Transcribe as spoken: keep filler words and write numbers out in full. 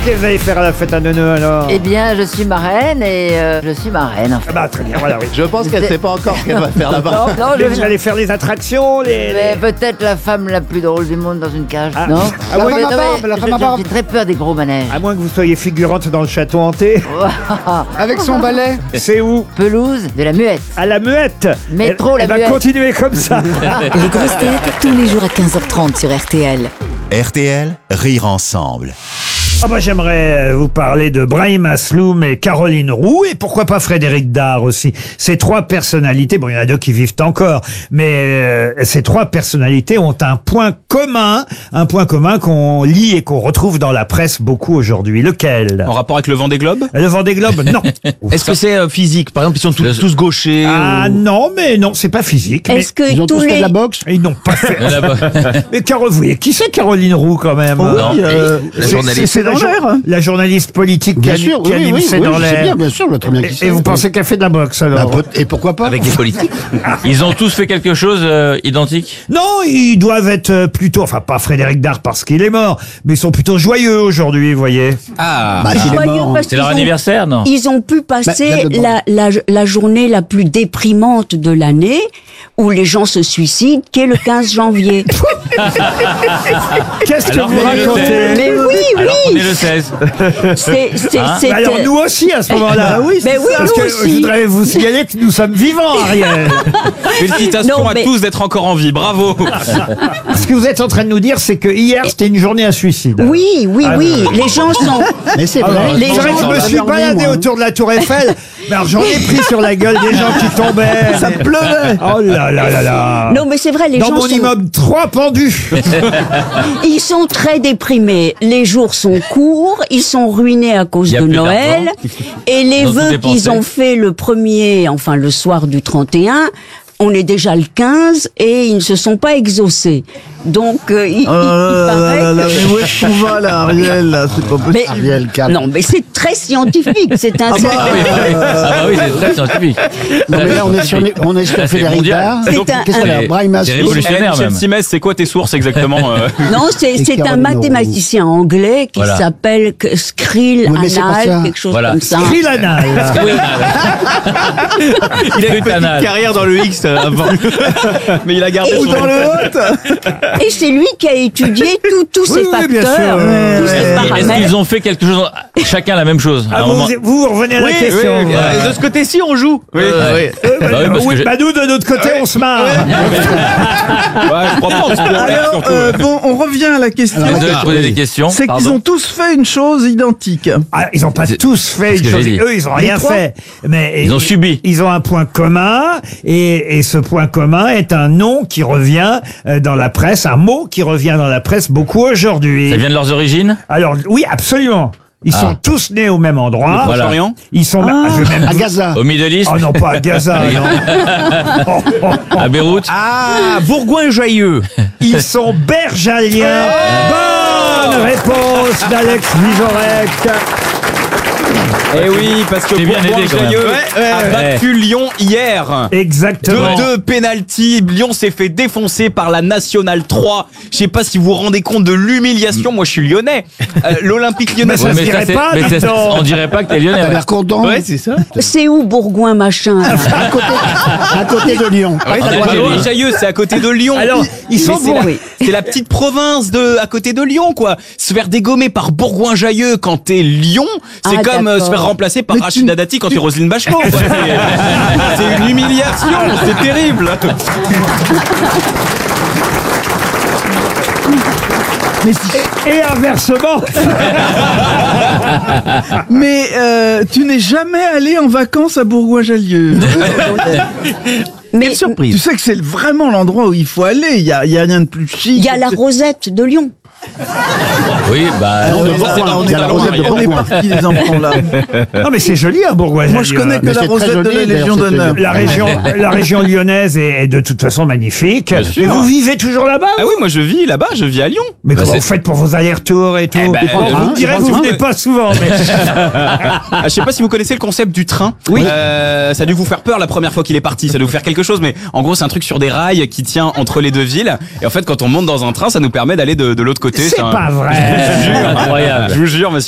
que vous allez faire à la fête à Neuneu alors? Eh bien, je suis marraine et euh, je suis marraine. En fait. Ah bah très bien, voilà, oui. Je pense qu'elle ne sait pas encore ce qu'elle va faire là-bas. Non, non, Mais je vous allez faire les attractions, les... Mais peut-être la femme la plus drôle du monde dans une cage, Ah. non? Ah, Non, ouais, mais- la non, femme à mais barbe, la je- femme à je- barbe. J'ai très peur des gros manèges. À moins que vous soyez figurante dans le château hanté. Avec son balai. C'est où? Pelouse de la muette. À la Muette. Métro, elle, la elle va Muette. continuer comme ça. Les grosses têtes, tous les jours à quinze heures trente sur R T L. R T L, rire ensemble. Ah bah j'aimerais vous parler de Brahim Asloum et Caroline Roux et pourquoi pas Frédéric Dard aussi. Ces trois personnalités, bon il y en a deux qui vivent encore, mais euh, ces trois personnalités ont un point commun, un point commun qu'on lit et qu'on retrouve dans la presse beaucoup aujourd'hui. Lequel? En rapport avec le Vendée Globe? Le Vendée Globe, non. Est-ce que c'est euh, physique? Par exemple, ils sont tous, tous gauchers Ah ou... non, mais non, c'est pas physique. Est-ce que Ils ont tous tous fait les... de la boxe. Mais ils n'ont pas fait. Il y en a pas. Mais Caro, vous voyez, qui c'est Caroline Roux quand même? Oui, Non, euh, la C'est- journaliste. c'est- c'est la, dans jour- l'air. la journaliste politique qui, Bien ani- sûr, qui oui, anime oui, C'est oui, dans je sais l'air. bien, bien sûr, je vois très bien qui Et, c'est. et vous pensez qu'elle fait de la boxe alors? Bah, peut- Et pourquoi pas? Avec des politiques. Ils ont tous fait quelque chose euh, identique? Non, ils doivent être euh, plutôt, enfin pas Frédéric Dard parce qu'il est mort, mais ils sont plutôt joyeux aujourd'hui, vous voyez. Ah, Bah, s'il est Joyeux mort. parce c'est leur qu'ils ont- anniversaire, non? Ils ont pu passer Bah, là, la, la, la journée la plus déprimante de l'année où les gens se suicident, qui est le quinze janvier. Qu'est-ce que Alors, vous on est le racontez? seize. Mais oui, Alors qu'on est oui. le seize. C'est, c'est, Hein c'est- Bah alors nous aussi à ce moment-là. oui, Mais oui, Parce nous que je aussi. voudrais vous signaler que nous sommes vivants, Ariel. Félicitations Non, à mais- tous d'être encore en vie. Bravo. Ce que vous êtes en train de nous dire, c'est que hier c'était une journée à suicide. Oui, oui, Ah, oui. Les gens sont. Mais c'est Alors, vrai. les c'est vrai que gens- je me suis baladé autour de la Tour Eiffel, mais alors j'en ai pris sur la gueule des gens qui tombaient. Ça pleuvait. Oh là là là là. Non, mais c'est vrai, les Dans gens mon sont. immeuble, trois pendus. Ils sont très déprimés. Les jours sont courts, ils sont ruinés à cause Il y a de plus Noël. d'argent. Et les Ils ont tout vœux dépensé. qu'ils ont fait le premier, enfin le soir du trente et un, on est déjà le quinze et ils ne se sont pas exaucés. Donc, euh, il, il- il paraît que... où est-ce qu'on va là, Ariel là? C'est pas Mais- Ariel, calme. non, mais c'est très scientifique. C'est un. Ah bah oui, ah bah oui, c'est très scientifique. Non, mais là, on est sur, les- on est sur C'est Frédéric mondial. Dard. C'est Donc, un- Qu'est-ce qu'il y a? C'est- Brahim c'est Asloum. révolutionnaire. Michel même. Simès, c'est quoi tes sources exactement euh Non, c'est Et c'est un Caroline mathématicien anglais qui Voilà. s'appelle que- Skrill Oui, mais c'est pas Anal, ça. quelque chose Voilà. comme ça. Pris l'anal. Il a une Petite petite carrière dans le X euh, avant. Mais il a gardé Et son dans nom. Et c'est lui qui a étudié tous tous ces Oui, oui, bien sûr, facteurs, ouais, tous ouais. ces Est-ce paramètres. qu'ils ont fait quelque chose, chacun la même chose à Ah, un vous, moment? vous, vous revenez à la Oui, question. oui, vous. euh, de ce côté-ci, on joue. Oui, Euh, oui. Euh, bah, Bah oui, parce oui, que j'ai- bah, nous, de notre côté, on se marre. Ouais, je crois pas, on se fait en l'air, Alors, surtout. euh, bon, on revient à la question. Vous devez poser des questions. C'est qu'ils Pardon. ont tous fait une chose identique. Ah, ils n'ont pas C'est- tous fait c'est une ce que chose. j'ai dit. Eux, ils n'ont rien trois fait. Mais Ils ont subi. Ils ont un point commun, et, et ce point commun est un nom qui revient euh, dans la presse, un mot qui revient dans la presse beaucoup aujourd'hui. Ça vient de leurs origines? Alors, oui, absolument. Ils Ah. sont tous nés au même endroit. Voilà. Proche-Orient. Ils sont. Ah, je vais même À vous- Gaza. Au Middle East? Oh non, pas à Gaza. non. Oh, oh, oh. À Beyrouth? Ah, Bourgoin-Joyeux. Ils sont bergaliens. Bonne réponse d'Alex Vizorek. Eh oui, parce que T'es bien aidé, quand même. Bourgoin-Joyeux Ouais, ouais, a ouais. battu Lyon hier. Exactement. De deux pénaltys, Lyon s'est fait défoncer par la Nationale trois. Je sais pas si vous vous rendez compte de l'humiliation. Moi, je suis lyonnais. Euh, L'Olympique lyonnais. Mais ça Ouais, se mais dirait c'est- pas, mais dis c'est- donc. on dirait pas que t'es lyonnais. T'as ouais. l'air content. Ouais, c'est ça. C'est où Bourgoin machin là À côté, à côté de Lyon. Ouais, Ah, c'est pas Bourgoin loin. Chailleux, c'est à côté de Lyon. Alors, ils sont Mais c'est bons. la, c'est la petite province de à côté de Lyon, quoi. Se faire dégommer par Bourgoin-Jailleux quand t'es Lyon, c'est Ah, comme euh, se d'accord. faire remplacer par Mais Rachida tu- Dati quand t'es Roselyne Bachelot. quoi. C'est c'est une humiliation, c'est terrible. Et inversement. Mais euh, tu n'es jamais allé en vacances à Bourgoin-Jallieu. Mais Tu sais que c'est vraiment l'endroit où il faut aller. Il y a, il y a rien de plus chic. il y a la Rosette de Lyon. Oui, bah. On est non, pas c'est loin, dans- on c'est est à la dans- Rosette de On est Bourgoin. partis les enfants là. Non, mais c'est joli, hein, Bourgoin. Moi je connais que Mais la c'est très Rosette de joli, la d'ailleurs, Légion c'est- d'honneur. La région, la région lyonnaise est, est de toute façon magnifique. Bien sûr. Et vous vivez toujours là-bas? Ah oui, moi je vis là-bas, je vis à Lyon. Mais Bah, comment c'est- vous faites pour vos allers-retours et tout? Eh ben, Vous euh, me direz, hein, vous hein. venez pas souvent, mais... Ah, je sais pas si vous connaissez le concept du train. Oui. Euh, ça a dû vous faire peur la première fois qu'il est parti. Ça a dû vous faire quelque chose, mais en gros c'est un truc sur des rails qui tient entre les deux villes. Et en fait, quand on monte dans un train, ça nous permet d'aller de, de l'autre côté. C'est un- pas vrai. Je vous jure, Incroyable. je vous jure, monsieur.